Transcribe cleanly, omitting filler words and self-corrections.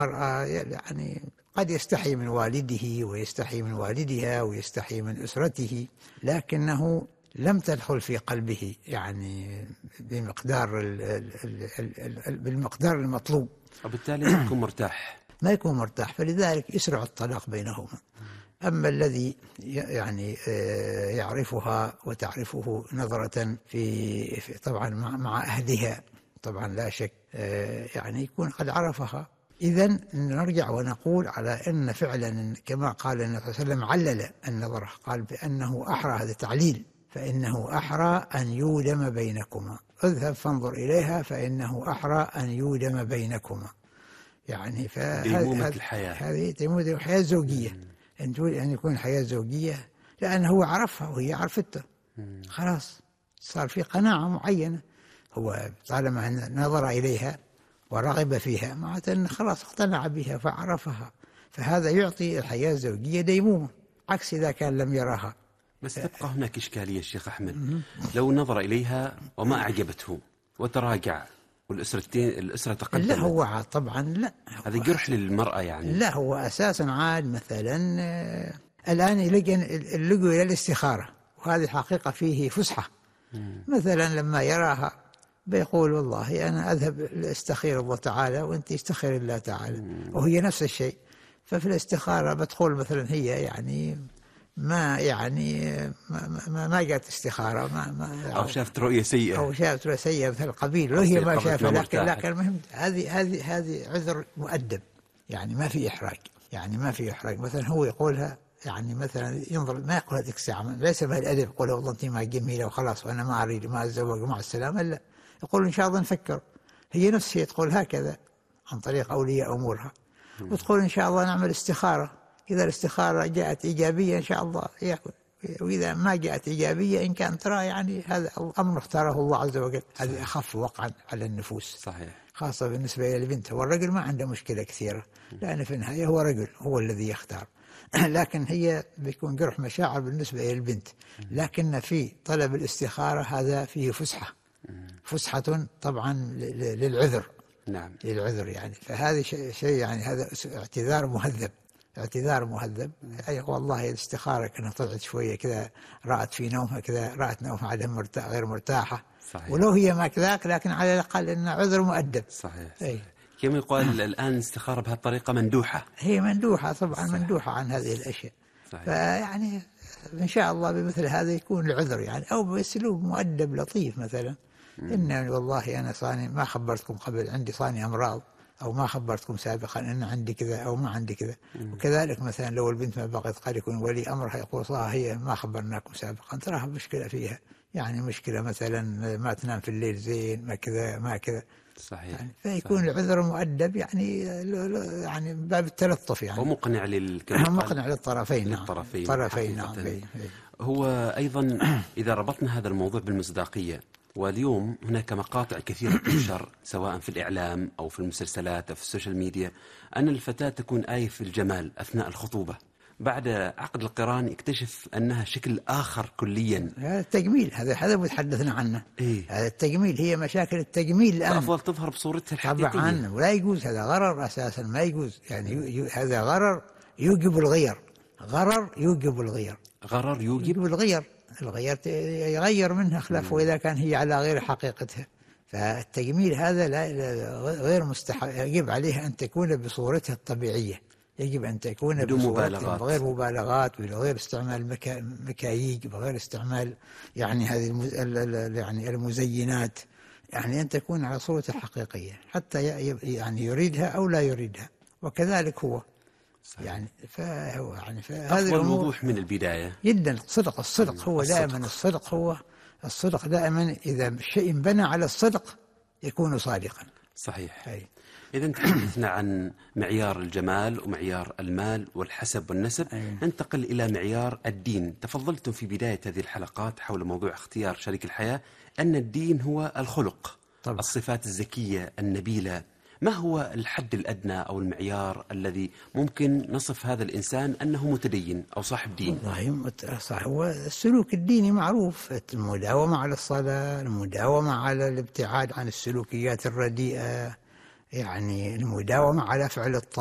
المرأة يعني قد يستحي من والده ويستحي من والدها ويستحي من أسرته، لكنه لم تدخل في قلبه يعني بالمقدار المطلوب، وبالتالي ما يكون مرتاح. ما يكون مرتاح، فلذلك يسرع الطلاق بينهما. أما الذي يعني يعرفها وتعرفه نظرة في طبعا مع أهلها، طبعا لا شك يعني يكون قد عرفها. إذن نرجع ونقول على أن فعلا كما قال النبي صلى الله عليه وسلم علل النظرة، قال بأنه أحرى، هذا تعليل، فإنه أحرى أن يودم بينكما، اذهب فانظر إليها فإنه أحرى أن يودم بينكما. يعني ديمومة الحياة، هذه ديمومة الحياة الزوجية، أن يكون حياة زوجية، لأنه هو عرفها وهي عرفته، خلاص صار في قناعة معينة، هو طالما نظر إليها ورغب فيها معناته أنه خلاص اقتنع بها فعرفها، فهذا يعطي الحياة الزوجية ديمومة، عكس إذا كان لم يراها. بس تبقى هناك إشكالية الشيخ أحمد، لو نظر إليها وما أعجبته وتراجع والأسرة تقدمت، لا هو طبعا لا، هذا جرح للمرأة يعني. لا هو أساسا عاد مثلا الآن اللجوء إلى الاستخارة، وهذه حقيقة فيه فسحة. مثلا لما يراها بيقول والله أنا أذهب استخير الله تعالى وأنت استخير الله تعالى، وهي نفس الشيء. ففي الاستخارة بتقول مثلا هي يعني ما جاءت استخارة، أو شافت رؤية سيئة، أو شافت رؤية سيئة مثل القبيل، وهي ما شافها، لكن المهم هذه عذر مؤدب، يعني ما في إحراج، يعني ما في إحراج. مثلا هو يقولها يعني مثلا ينظر، ما يقول هذيك الساعة، ليس من الأدب يقول والله أنت ما جميلة وخلاص وأنا ما أريد ما أتزوج مع السلامة، لا، يقول إن شاء الله نفكر. هي نفس الشيء تقول هكذا عن طريق أولياء أمورها، وتقول إن شاء الله نعمل استخارة، إذا الاستخارة جاءت إيجابية إن شاء الله يأكل، وإذا ما جاءت إيجابية إن كان ترى يعني هذا الأمر اختاره الله عز وجل، هذه أخف وقعا على النفوس، صحيح، خاصة بالنسبة إلى البنت. والرجل ما عنده مشكلة كثيرة، لأن في النهاية هو رجل، هو الذي يختار لكن هي بيكون جرح مشاعر بالنسبة إلى البنت. لكن في طلب الاستخارة هذا فيه فسحة طبعا للعذر، نعم، للعذر يعني. فهذا شيء يعني هذا اعتذار مهذب، يعني والله الاستخارة كانت طلعت شوية كذا، رأت في نومها كذا، رأت نومها عدم غير مرتاحة، صحيح، ولو هي ما كذاك لكن على الأقل إن عذر مؤدب، صحيح. كما يقال الآن الاستخارة بهالطريقة مندوحة، هي مندوحة طبعا، صحيح، مندوحة عن هذه الأشياء، صحيح. فيعني إن شاء الله بمثل هذا يكون العذر يعني، أو بأسلوب مؤدب لطيف مثلا، إن والله أنا صاني ما خبرتكم قبل، عندي صاني أمراض، أو ما خبرتكم سابقا أن عندي كذا أو ما عندي كذا. وكذلك مثلا لو البنت ما بقيت قد يكون ولي أمرها يقول صراحة هي ما خبرناكم سابقا، تراها مشكلة فيها، يعني مشكلة مثلا ما تنام في الليل زين، ما كذا ما كذا، صحيح، يعني فيكون صحيح. العذر مؤدب يعني باب التلطف يعني، ومقنع مقنع للطرفين، نعم. هو أيضا إذا ربطنا هذا الموضوع بالمصداقية، واليوم هناك مقاطع كثيرة تنشر سواء في الإعلام أو في المسلسلات أو في السوشيال ميديا، أن الفتاة تكون آية في الجمال أثناء الخطوبة، بعد عقد القران يكتشف أنها شكل آخر كليا. هذا التجميل، هذا بتحدثنا عنه، هذا التجميل، هي مشاكل التجميل الآن، أفضل تظهر بصورتها الحقيقية طبعا، ولا يجوز، هذا غرر أساسا، ما يجوز يعني، هذا غرر يوجب الغير، غرر يوجب الغير يغير منها خلافه إذا كان هي على غير حقيقتها. فالتجميل هذا غير مستحب، يجب عليها أن تكون بصورتها الطبيعية، يجب أن تكون بغير مبالغات، بغير استعمال مكاييج، بغير استعمال يعني هذه يعني المزينات، يعني أن تكون على صورتها الحقيقية حتى يعني يريدها أو لا يريدها، وكذلك هو صحيح. يعني فهو يعني هذا الوضوح من البداية جدا، الصدق هو دائما، الصدق دائما، إذا شيء بنى على الصدق يكون صادقا، صحيح. إذا تحدثنا عن معيار الجمال ومعيار المال والحسب والنسب، ننتقل إلى معيار الدين. تفضلتم في بداية هذه الحلقات حول موضوع اختيار شريك الحياة أن الدين هو الخلق طبعا. الصفات الزكية النبيلة. ما هو الحد الأدنى أو المعيار الذي ممكن نصف هذا الإنسان أنه متدين أو صاحب دين؟ والله صح، هو السلوك الديني معروف، المداومة على الصلاة، المداومة على الابتعاد عن السلوكيات الرديئة، يعني المداومة على فعل الطاعة.